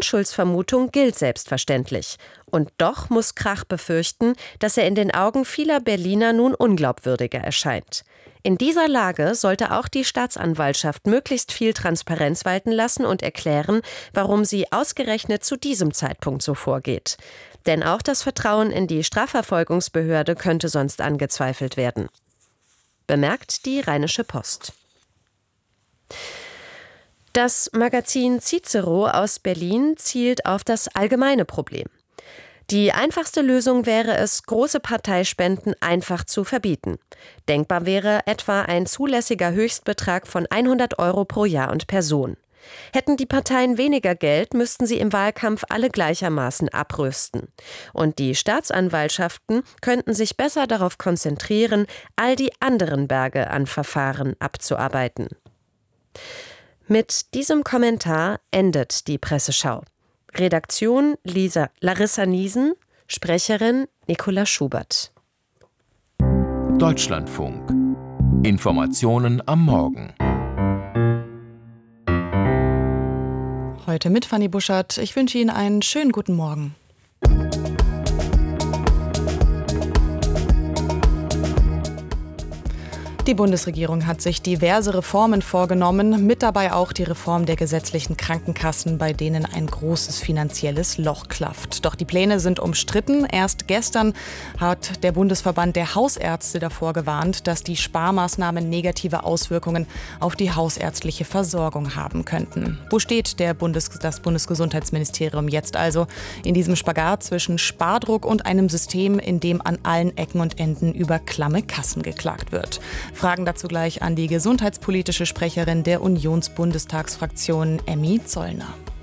Unschuldsvermutung gilt selbstverständlich. Und doch muss Krach befürchten, dass er in den Augen vieler Berliner nun unglaubwürdiger erscheint. In dieser Lage sollte auch die Staatsanwaltschaft möglichst viel Transparenz walten lassen und erklären, warum sie ausgerechnet zu diesem Zeitpunkt so vorgeht. Denn auch das Vertrauen in die Strafverfolgungsbehörde könnte sonst angezweifelt werden. Bemerkt die Rheinische Post. Das Magazin Cicero aus Berlin zielt auf das allgemeine Problem. Die einfachste Lösung wäre es, große Parteispenden einfach zu verbieten. Denkbar wäre etwa ein zulässiger Höchstbetrag von 100 € pro Jahr und Person. Hätten die Parteien weniger Geld, müssten sie im Wahlkampf alle gleichermaßen abrüsten. Und die Staatsanwaltschaften könnten sich besser darauf konzentrieren, all die anderen Berge an Verfahren abzuarbeiten. Mit diesem Kommentar endet die Presseschau. Redaktion Larissa Niesen, Sprecherin Nicola Schubert. Deutschlandfunk. Informationen am Morgen. Heute mit Fanny Buschert. Ich wünsche Ihnen einen schönen guten Morgen. Die Bundesregierung hat sich diverse Reformen vorgenommen, mit dabei auch die Reform der gesetzlichen Krankenkassen, bei denen ein großes finanzielles Loch klafft. Doch die Pläne sind umstritten. Erst gestern hat der Bundesverband der Hausärzte davor gewarnt, dass die Sparmaßnahmen negative Auswirkungen auf die hausärztliche Versorgung haben könnten. Wo steht das Bundesgesundheitsministerium jetzt also in diesem Spagat zwischen Spardruck und einem System, in dem an allen Ecken und Enden über klamme Kassen geklagt wird? Fragen dazu gleich an die gesundheitspolitische Sprecherin der Unionsbundestagsfraktion Emmy Zollner.